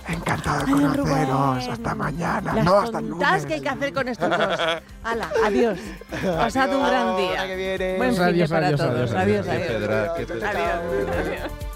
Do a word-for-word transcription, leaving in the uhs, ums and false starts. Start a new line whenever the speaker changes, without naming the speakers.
Encantado de conoceros. Hasta mañana.
Las
no, hasta el
tontas
lunes.
que hay que hacer con estos dos. Hala, adiós. Pasad un gran día.
que viene.
Buen fin de
Adiós,
para
adiós,
todos.
adiós,
Adiós,
adiós.
adiós.
Qué pedra, qué pedra.
Adiós. Adiós.